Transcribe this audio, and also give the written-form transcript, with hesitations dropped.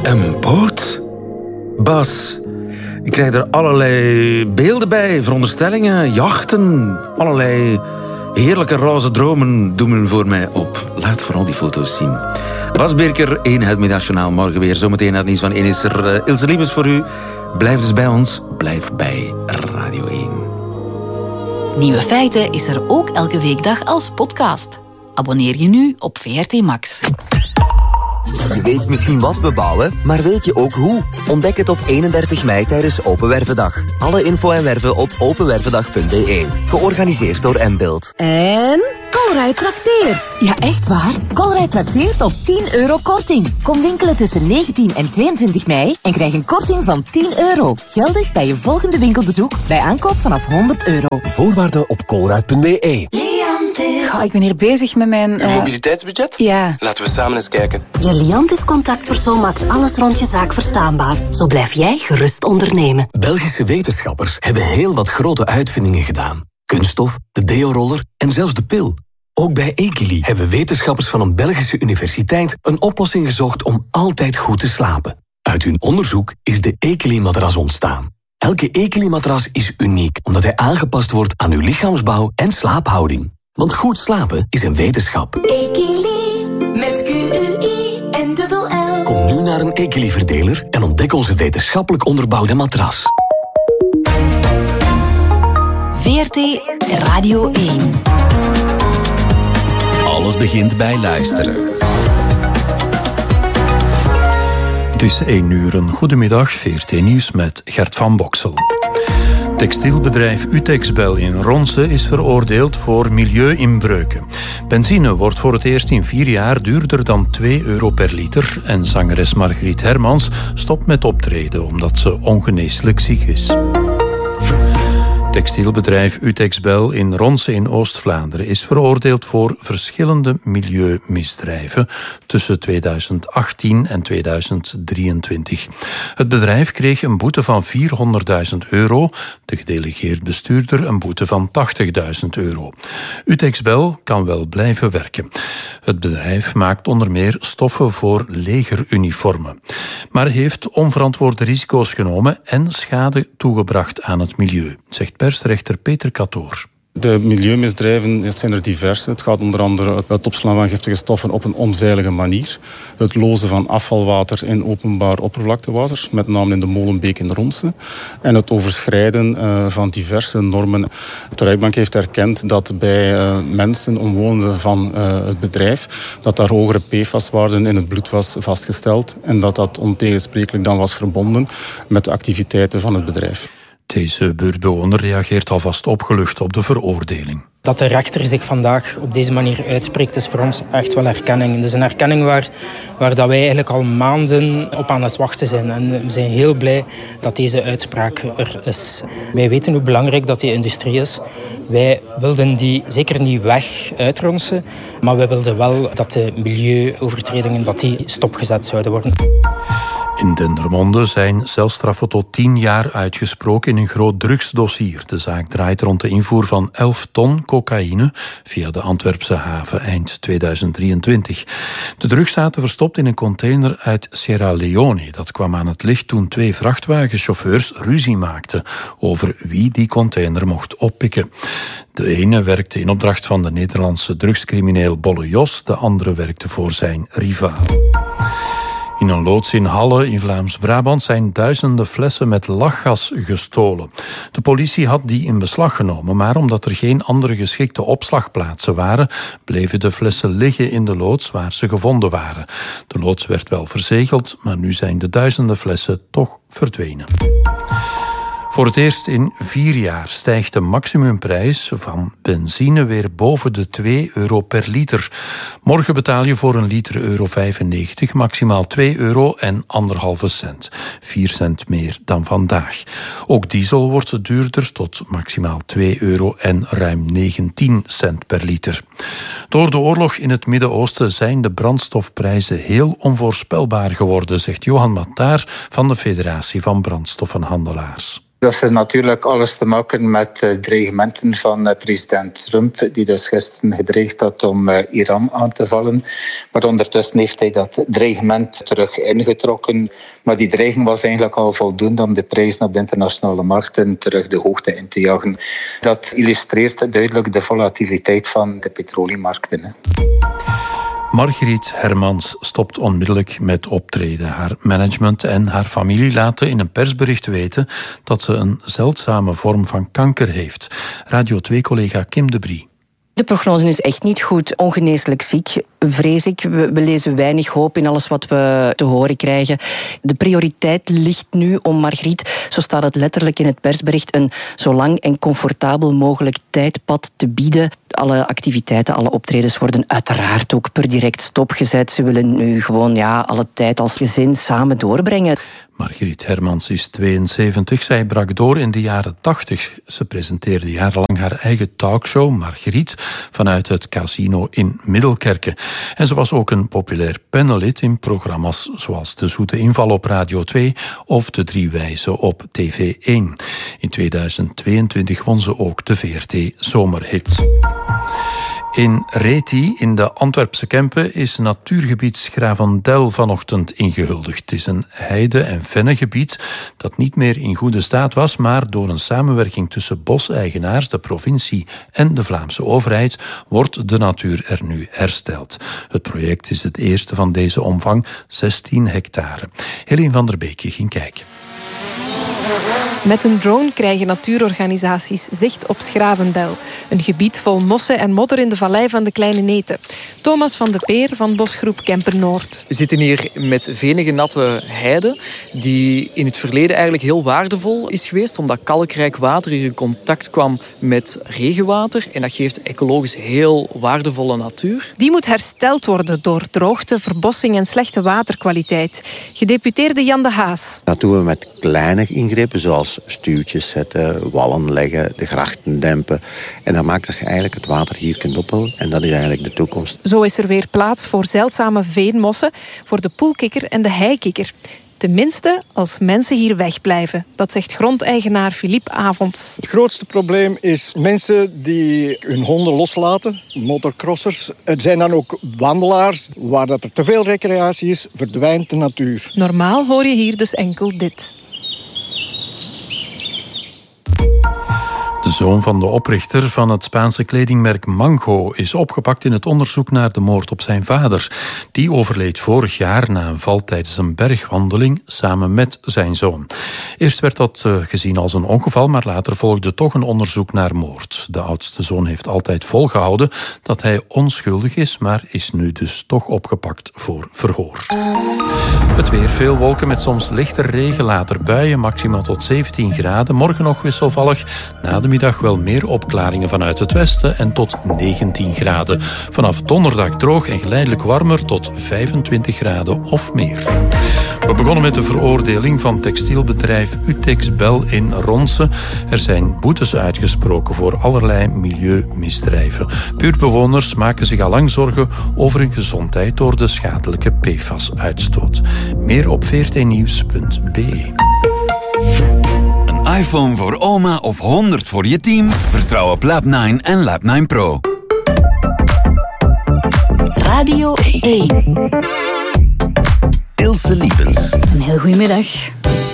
Een boot? Bas, ik krijg er allerlei beelden bij, veronderstellingen, jachten, allerlei heerlijke roze dromen doemen voor mij op. Laat vooral die foto's zien. Bas Birker, 1 het Middagjournaal. Morgen weer zometeen na het nieuws van 1 is er Ilse Liebes voor u. Blijf dus bij ons, blijf bij Radio 1. Nieuwe Feiten is er ook elke weekdag als podcast. Abonneer je nu op VRT Max. Je weet misschien wat we bouwen, maar weet je ook hoe? Ontdek het op 31 mei tijdens Open Wervendag. Alle info en werven op openwervendag.be. Georganiseerd door Mbuild. En Colruyt trakteert. Ja, echt waar? Colruyt trakteert op €10 korting. Kom winkelen tussen 19 en 22 mei en krijg een korting van €10. Geldig bij je volgende winkelbezoek bij aankoop vanaf €100. Voorwaarden op colruyt.be. Ik ben hier bezig met mijn... Uw mobiliteitsbudget? Ja. Laten we samen eens kijken. Je Liantis contactpersoon maakt alles rond je zaak verstaanbaar. Zo blijf jij gerust ondernemen. Belgische wetenschappers hebben heel wat grote uitvindingen gedaan. Kunststof, de deo-roller en zelfs de pil. Ook bij Ekili hebben wetenschappers van een Belgische universiteit een oplossing gezocht om altijd goed te slapen. Uit hun onderzoek is de Ekili-matras ontstaan. Elke Ekili-matras is uniek, omdat hij aangepast wordt aan uw lichaamsbouw en slaaphouding. Want goed slapen is een wetenschap. Ekili, met QUI en dubbel L. Kom nu naar een Ekili-verdeler en ontdek onze wetenschappelijk onderbouwde matras. VRT Radio 1. Alles begint bij luisteren. Het is 1 uur. Goedemiddag, VRT Nieuws met Gert van Boksel. Textielbedrijf Utexbel in Ronse is veroordeeld voor milieuinbreuken. Benzine wordt voor het eerst in 4 jaar duurder dan €2 per liter en zangeres Margriet Hermans stopt met optreden omdat ze ongeneeslijk ziek is. Textielbedrijf Utexbel in Ronse in Oost-Vlaanderen is veroordeeld voor verschillende milieumisdrijven tussen 2018 en 2023. Het bedrijf kreeg een boete van €400.000, de gedelegeerd bestuurder een boete van €80.000. Utexbel kan wel blijven werken. Het bedrijf maakt onder meer stoffen voor legeruniformen, maar heeft onverantwoorde risico's genomen en schade toegebracht aan het milieu, zegt persrechter Peter Katoor. De milieumisdrijven zijn er diverse. Het gaat onder andere het opslaan van giftige stoffen op een onveilige manier. Het lozen van afvalwater in openbaar oppervlaktewater, met name in de Molenbeek in Ronse. En het overschrijden van diverse normen. De rechtbank heeft erkend dat bij mensen, omwonenden van het bedrijf, dat daar hogere PFAS-waarden in het bloed was vastgesteld. En dat dat ontegensprekelijk dan was verbonden met de activiteiten van het bedrijf. Deze buurtbewoner reageert alvast opgelucht op de veroordeling. Dat de rechter zich vandaag op deze manier uitspreekt is voor ons echt wel herkenning. Het is een herkenning waar dat wij eigenlijk al maanden op aan het wachten zijn. En we zijn heel blij dat deze uitspraak er is. Wij weten hoe belangrijk dat die industrie is. Wij wilden die zeker niet weg uitronsen, maar wij wilden wel dat de milieuovertredingen dat die stopgezet zouden worden. In Dendermonde zijn celstraffen tot 10 jaar uitgesproken in een groot drugsdossier. De zaak draait rond de invoer van 11 ton cocaïne via de Antwerpse haven eind 2023. De drugs zaten verstopt in een container uit Sierra Leone. Dat kwam aan het licht toen 2 vrachtwagenchauffeurs ruzie maakten over wie die container mocht oppikken. De ene werkte in opdracht van de Nederlandse drugscrimineel Bolle Jos, de andere werkte voor zijn rivaal. In een loods in Halle in Vlaams-Brabant zijn duizenden flessen met lachgas gestolen. De politie had die in beslag genomen, maar omdat er geen andere geschikte opslagplaatsen waren, bleven de flessen liggen in de loods waar ze gevonden waren. De loods werd wel verzegeld, maar nu zijn de duizenden flessen toch verdwenen. Voor het eerst in 4 jaar stijgt de maximumprijs van benzine weer boven de €2 per liter. Morgen betaal je voor een liter €1,95, maximaal €2 en 1,5 cent. 4 cent meer dan vandaag. Ook diesel wordt duurder tot maximaal €2 en ruim 19 cent per liter. Door de oorlog in het Midden-Oosten zijn de brandstofprijzen heel onvoorspelbaar geworden, zegt Johan Mataar van de Federatie van Brandstoffenhandelaars. Dat heeft natuurlijk alles te maken met dreigementen van president Trump, die dus gisteren gedreigd had om Iran aan te vallen. Maar ondertussen heeft hij dat dreigement terug ingetrokken. Maar die dreiging was eigenlijk al voldoende om de prijzen op de internationale markten terug de hoogte in te jagen. Dat illustreert duidelijk de volatiliteit van de petroleummarkten. Margriet Hermans stopt onmiddellijk met optreden. Haar management en haar familie laten in een persbericht weten dat ze een zeldzame vorm van kanker heeft. Radio 2-collega Kim de Brie. De prognose is echt niet goed. Ongeneeslijk ziek, vrees ik. We lezen weinig hoop in alles wat we te horen krijgen. De prioriteit ligt nu om Margriet, zo staat het letterlijk in het persbericht, een zo lang en comfortabel mogelijk tijdpad te bieden. Alle activiteiten, alle optredens worden uiteraard ook per direct stopgezet. Ze willen nu gewoon alle tijd als gezin samen doorbrengen. Margriet Hermans is 72. Zij brak door in de jaren 80. Ze presenteerde jarenlang haar eigen talkshow, Margriet, vanuit het casino in Middelkerke. En ze was ook een populair panellid in programma's zoals De Zoete Inval op Radio 2 of De Drie Wijzen op TV1. In 2022 won ze ook de VRT Zomerhit. In Reti, in de Antwerpse Kempen, is natuurgebied Schravendel vanochtend ingehuldigd. Het is een heide- en vennengebied dat niet meer in goede staat was, maar door een samenwerking tussen boseigenaars, de provincie en de Vlaamse overheid wordt de natuur er nu hersteld. Het project is het eerste van deze omvang, 16 hectare. Helene van der Beek ging kijken. Met een drone krijgen natuurorganisaties zicht op Schravendel. Een gebied vol mossen en modder in de vallei van de Kleine Neten. Thomas van de Peer van bosgroep Kempen Noord. We zitten hier met venige natte heide, die in het verleden eigenlijk heel waardevol is geweest, omdat kalkrijk water hier in contact kwam met regenwater. En dat geeft ecologisch heel waardevolle natuur. Die moet hersteld worden door droogte, verbossing en slechte waterkwaliteit. Gedeputeerde Jan de Haas. Dat doen we met kleine ingrepen, zoals stuwtjes zetten, wallen leggen, de grachten dempen. En dan maakt dat je eigenlijk het water hier kunt ophouden. En dat is eigenlijk de toekomst. Zo is er weer plaats voor zeldzame veenmossen, voor de poelkikker en de heikikker. Tenminste, als mensen hier wegblijven. Dat zegt grondeigenaar Philippe Avonds. Het grootste probleem is mensen die hun honden loslaten, motocrossers. Het zijn dan ook wandelaars. Waar dat er te veel recreatie is, verdwijnt de natuur. Normaal hoor je hier dus enkel dit. De zoon van de oprichter van het Spaanse kledingmerk Mango is opgepakt in het onderzoek naar de moord op zijn vader. Die overleed vorig jaar na een val tijdens een bergwandeling samen met zijn zoon. Eerst werd dat gezien als een ongeval, maar later volgde toch een onderzoek naar moord. De oudste zoon heeft altijd volgehouden dat hij onschuldig is, maar is nu dus toch opgepakt voor verhoor. Het weer, veel wolken met soms lichte regen, later buien, maximaal tot 17 graden. Morgen nog wisselvallig, na de middag wel meer opklaringen vanuit het westen en tot 19 graden. Vanaf donderdag droog en geleidelijk warmer tot 25 graden of meer. We begonnen met de veroordeling van textielbedrijf Utexbel in Ronse. Er zijn boetes uitgesproken voor allerlei milieumisdrijven. Buurtbewoners maken zich al lang zorgen over hun gezondheid door de schadelijke PFAS-uitstoot. Meer op vrtnieuws.be. Een iPhone voor oma of 100 voor je team? Vertrouw op Lab9 en Lab9 Pro. Radio 1. Ilse Lievens. Een heel goedemiddag.